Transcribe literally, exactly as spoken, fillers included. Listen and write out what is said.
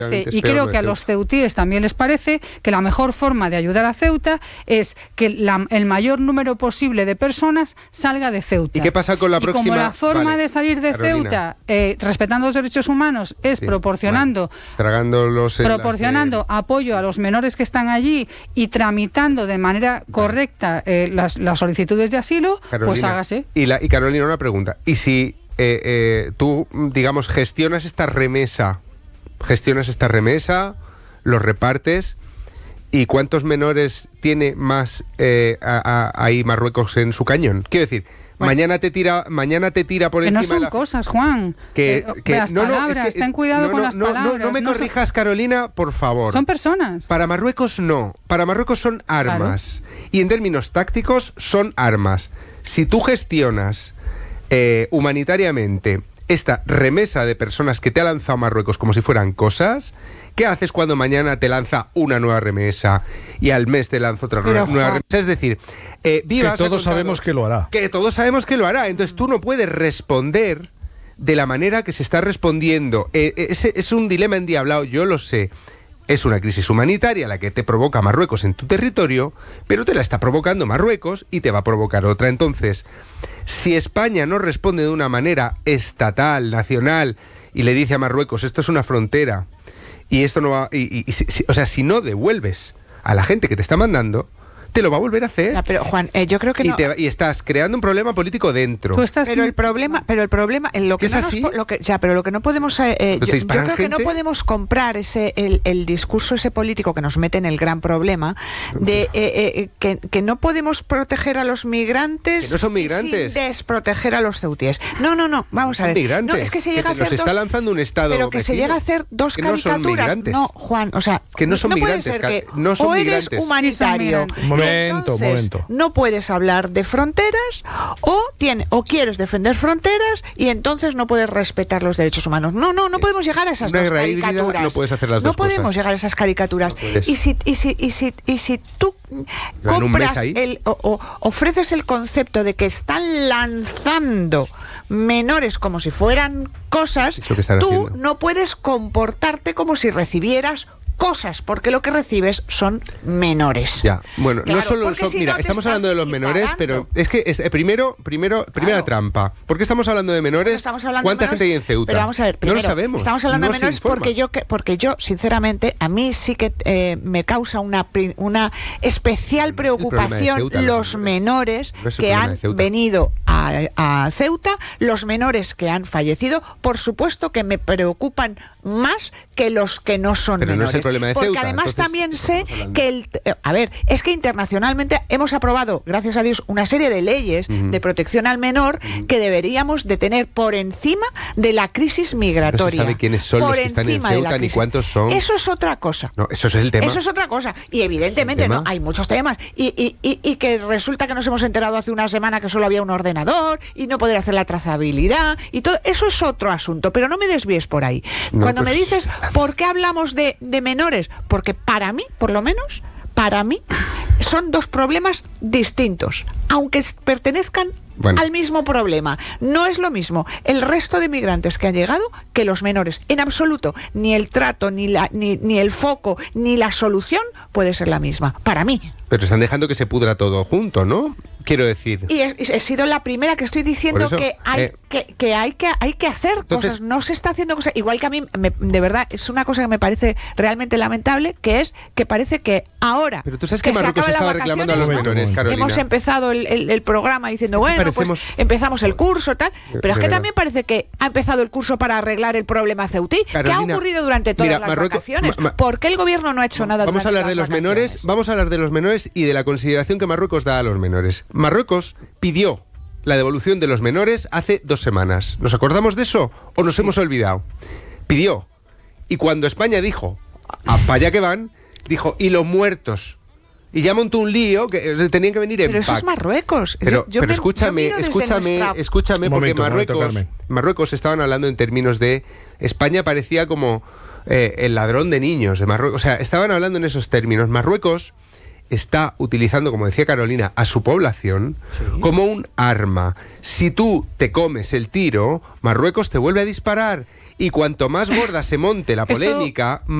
Y creo que a los ceutíes también les parece que la mejor forma de ayudar a Ceuta es que la, el mayor número posible de personas salga de Ceuta. ¿Y qué pasa con la y próxima? Como la forma vale. de salir de Carolina. Ceuta, eh, respetando los derechos humanos, es sí, proporcionando, vale. Tragándolos en proporcionando las, eh... apoyo a los menores que están allí y tramitando de manera vale. correcta eh, las, las solicitudes de asilo, Carolina, pues hágase. Y, la, y Carolina, una pregunta. ¿Y si eh, eh, tú, digamos, gestionas esta remesa, gestionas esta remesa, los repartes, y cuántos menores tiene más eh, a, a, ahí Marruecos en su cañón? Quiero decir, bueno, mañana te tira, mañana te tira por que encima. No son de la... cosas, Juan. Que, eh, que las no, palabras, no, es que, ten cuidado no, con no, las no, palabras. No, no me no corrijas, son... Carolina, por favor. Son personas. Para Marruecos no. Para Marruecos son armas. Claro. Y en términos tácticos son armas. Si tú gestionas eh, humanitariamente esta remesa de personas que te ha lanzado Marruecos como si fueran cosas, ¿qué haces cuando mañana te lanza una nueva remesa y al mes te lanza otra Pero, nueva remesa? Es decir, eh, vivas que todos sabemos que lo hará. Que todos sabemos que lo hará. Entonces tú no puedes responder de la manera que se está respondiendo. Eh, ese es un dilema endiablado, yo lo sé. Es una crisis humanitaria la que te provoca Marruecos en tu territorio, pero te la está provocando Marruecos y te va a provocar otra. Entonces, si España no responde de una manera estatal, nacional, y le dice a Marruecos, esto es una frontera, y esto no va... Y, y, y, si, o sea, si no devuelves a la gente que te está mandando, te lo va a volver a hacer. Ya, pero Juan, eh, yo creo que y no. Te, y estás creando un problema político dentro. Tú estás pero el problema, pero el problema, en lo que, ¿Es no así? nos, lo que ya, pero lo que no podemos, eh, eh, yo, yo creo gente? que no podemos comprar ese el, el discurso ese político que nos mete en el gran problema de eh, eh, que, que no podemos proteger a los migrantes, que no son migrantes, sin desproteger a los ceutíes. No, no, no. Vamos a ver. Migrantes, no, es que se llega que a hacer nos está dos, lanzando un estado pero que vecino, se llega a hacer dos que caricaturas. No, no, Juan, o sea, que no son no migrantes, puede ser que no son o migrantes. eres humanitario. Un momento, entonces, momento. no puedes hablar de fronteras o tiene o quieres defender fronteras y entonces no puedes respetar los derechos humanos. No, no, no podemos llegar a esas Una dos guerra híbrida, caricaturas. no puedes hacer las no dos podemos cosas. llegar a esas caricaturas. No puedes. y si y si y si y si tú compras el o, o ofreces el concepto de que están lanzando menores como si fueran cosas, es lo que están tú haciendo. no puedes comportarte como si recibieras cosas, porque lo que recibes son menores. Ya, bueno, Claro, no solo porque son, si mira, no te estamos estás hablando de los menores, equiparando. pero es que es, eh, primero, primero, primera Claro. trampa. ¿Por qué estamos hablando de menores? Estamos hablando ¿Cuánta de menores? gente hay en Ceuta? Pero vamos a ver, primero, no lo sabemos. Estamos hablando no de menores porque yo, que, porque yo, sinceramente, a mí sí que eh, me causa una, una especial preocupación Ceuta, los menores no es el que problema han de Ceuta. venido a, a Ceuta, los menores que han fallecido. Por supuesto que me preocupan más que los que no son Pero menores. no es el problema de porque Ceuta, además entonces, también ¿qué sé estamos hablando? que el... eh, A ver, es que internacionalmente hemos aprobado, gracias a Dios, una serie de leyes Uh-huh. de protección al menor Uh-huh. que deberíamos de tener por encima de la crisis migratoria. No se sabe quiénes son por los que están en encima de la Ceuta ni crisis. cuántos son. Eso es otra cosa. No, eso es el tema. Eso es otra cosa. Y evidentemente ¿El tema? no, hay muchos temas. Y, y, y, y que resulta que nos hemos enterado hace una semana que solo había un ordenador y no poder hacer la trazabilidad y todo. Eso es otro asunto, pero no me desvíes por ahí. No, Cuando pues, me dices, ¿por qué hablamos de, de menores? Porque para mí, por lo menos, para mí, son dos problemas distintos, aunque pertenezcan Bueno. al mismo problema. No es lo mismo el resto de migrantes que han llegado que los menores. En absoluto, ni el trato, ni, la, ni, ni el foco, ni la solución puede ser la misma, para mí. Pero están dejando que se pudra todo junto, ¿no? Quiero decir. Y he, he sido la primera que estoy diciendo Por eso, que, hay, eh, que, que hay que hay que hacer entonces, cosas. No se está haciendo cosas. Igual que a mí, me, de verdad, es una cosa que me parece realmente lamentable, que es que parece que ahora... Pero tú sabes que, se Marruecos acaban estaba las reclamando a los vacaciones, ¿no? menores, Carolina. Hemos empezado el, el, el programa diciendo, Sí, bueno, parecemos- pues empezamos el curso, tal. Pero es que Verdad. también parece que ha empezado el curso para arreglar el problema ceutí. ¿Qué ha Carolina, ocurrido durante todas mira, las Marruecos- vacaciones? ma- ma- ¿Por qué el gobierno no ha hecho nada Vamos a durante hablar de los las menores, vacaciones? vamos a hablar de los menores y de la consideración que Marruecos da a los menores. Marruecos pidió la devolución de los menores hace dos semanas. ¿Nos acordamos de eso o nos Sí. hemos olvidado? Pidió. Y cuando España dijo, a para allá que van, dijo, y los muertos. Y ya montó un lío que eh, tenían que venir en Pero eso pack. es Marruecos. Pero, Yo pero me- yo escúchame, miro desde escúchame, nuestra- escúchame, Un porque momento, un momento, Marruecos, Carmen. Marruecos estaban hablando en términos de España parecía como eh, el ladrón de niños de Marruecos. O sea, estaban hablando en esos términos. Marruecos está utilizando, como decía Carolina, a su población sí. como un arma. Si tú te comes el tiro, Marruecos te vuelve a disparar. Y cuanto más gorda se monte la Esto- polémica,